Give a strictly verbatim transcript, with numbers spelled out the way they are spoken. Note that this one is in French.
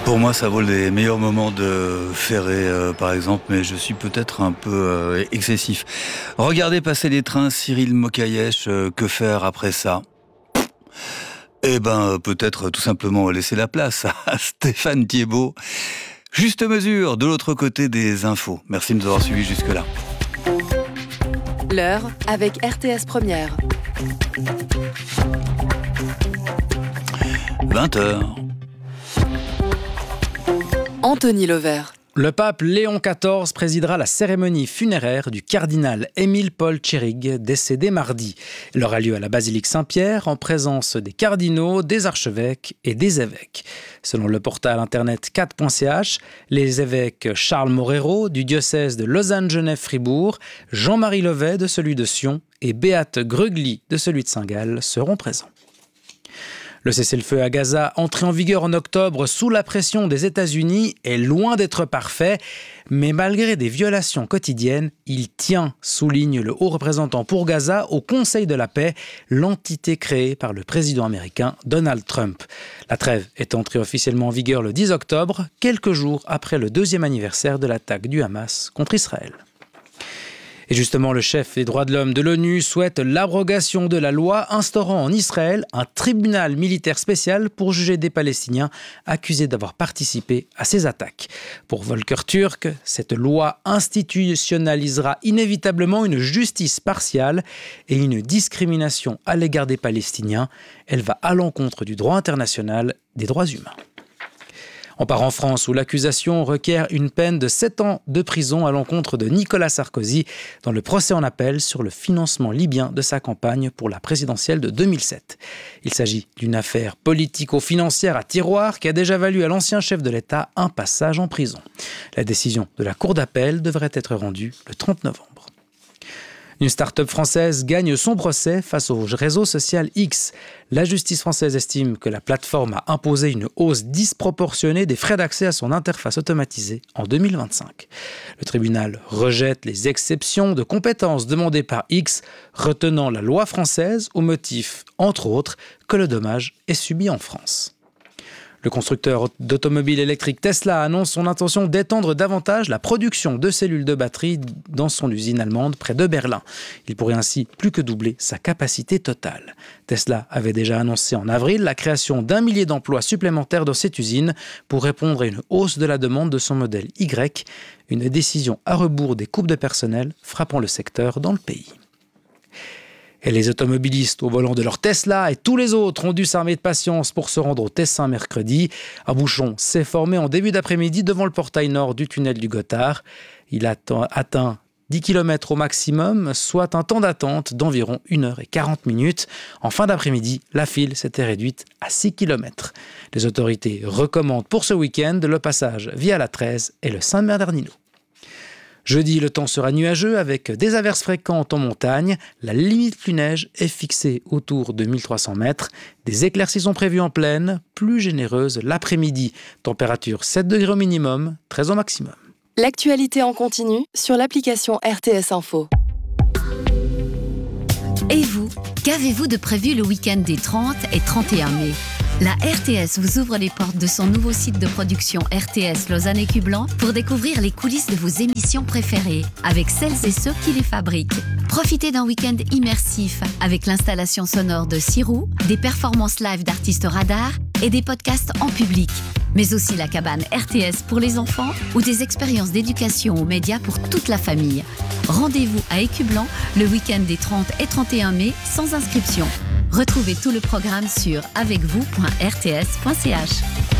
Pour moi, ça vaut les meilleurs moments de Ferré, euh, par exemple, mais je suis peut-être un peu euh, excessif. Regardez passer les trains, Cyril Mokayesh, euh, que faire après ça ? Eh ben, peut-être tout simplement laisser la place à Stéphane Thiebaud. Juste mesure, de l'autre côté des infos. Merci de nous avoir suivis jusque-là. L'heure avec R T S Première. vingt heures. Anthony Levert. Le pape Léon quatorze présidera la cérémonie funéraire du cardinal Émile Paul Tchérigues, décédé mardi. Elle aura lieu à la basilique Saint-Pierre en présence des cardinaux, des archevêques et des évêques. Selon le portail internet quatre point c h, les évêques Charles Morero du diocèse de Lausanne-Genève-Fribourg, Jean-Marie Levet de celui de Sion et Béate Grugli de celui de Saint-Gall seront présents. Le cessez-le-feu à Gaza, entré en vigueur en octobre sous la pression des États-Unis, est loin d'être parfait, mais malgré des violations quotidiennes, il tient, souligne le haut représentant pour Gaza au Conseil de la paix, l'entité créée par le président américain Donald Trump. La trêve est entrée officiellement en vigueur le dix octobre, quelques jours après le deuxième anniversaire de l'attaque du Hamas contre Israël. Et justement, le chef des droits de l'homme de l'ONU souhaite l'abrogation de la loi instaurant en Israël un tribunal militaire spécial pour juger des Palestiniens accusés d'avoir participé à ces attaques. Pour Volker Turk, cette loi institutionnalisera inévitablement une justice partiale et une discrimination à l'égard des Palestiniens. Elle va à l'encontre du droit international des droits humains. On part en France où l'accusation requiert une peine de sept ans de prison à l'encontre de Nicolas Sarkozy dans le procès en appel sur le financement libyen de sa campagne pour la présidentielle de deux mille sept. Il s'agit d'une affaire politico-financière à tiroir qui a déjà valu à l'ancien chef de l'État un passage en prison. La décision de la Cour d'appel devrait être rendue le trente novembre. Une start-up française gagne son procès face au réseau social X. La justice française estime que la plateforme a imposé une hausse disproportionnée des frais d'accès à son interface automatisée en deux mille vingt-cinq. Le tribunal rejette les exceptions de compétences demandées par X, retenant la loi française au motif, entre autres, que le dommage est subi en France. Le constructeur d'automobiles électriques Tesla annonce son intention d'étendre davantage la production de cellules de batterie dans son usine allemande près de Berlin. Il pourrait ainsi plus que doubler sa capacité totale. Tesla avait déjà annoncé en avril la création d'un millier d'emplois supplémentaires dans cette usine pour répondre à une hausse de la demande de son modèle Y, une décision à rebours des coupes de personnel frappant le secteur dans le pays. Et les automobilistes au volant de leur Tesla et tous les autres ont dû s'armer de patience pour se rendre au Tessin mercredi. Un bouchon s'est formé en début d'après-midi devant le portail nord du tunnel du Gothard. Il a atteint dix kilomètres au maximum, soit un temps d'attente d'environ une heure quarante minutes. En fin d'après-midi, la file s'était réduite à six kilomètres. Les autorités recommandent pour ce week-end le passage via la treize et le Saint-Bernardino. Jeudi, le temps sera nuageux avec des averses fréquentes en montagne. La limite pluie-neige est fixée autour de mille trois cents mètres. Des éclaircies sont prévues en plaine, plus généreuses l'après-midi. Température sept degrés au minimum, treize au maximum. L'actualité en continu sur l'application R T S Info. Et vous, qu'avez-vous de prévu le week-end des trente et trente et un mai ? La R T S vous ouvre les portes de son nouveau site de production R T S Lausanne et Cublan pour découvrir les coulisses de vos émissions préférées avec celles et ceux qui les fabriquent. Profitez d'un week-end immersif avec l'installation sonore de Sirou, des performances live d'artistes radars et des podcasts en public. Mais aussi la cabane R T S pour les enfants ou des expériences d'éducation aux médias pour toute la famille. Rendez-vous à Écublan le week-end des trente et trente et un mai sans inscription. Retrouvez tout le programme sur avec vous point r t s point c h.